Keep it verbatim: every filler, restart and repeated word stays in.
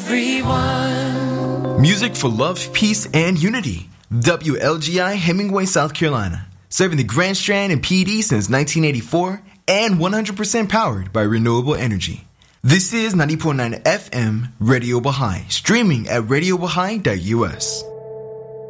everyone. Music for love, peace, and unity. W L G I Hemingway, South Carolina. Serving the Grand Strand and P D since nineteen eighty-four and one hundred percent powered by renewable energy. This is ninety point nine F M Radio Baha'i, streaming at radio baha'i dot U S.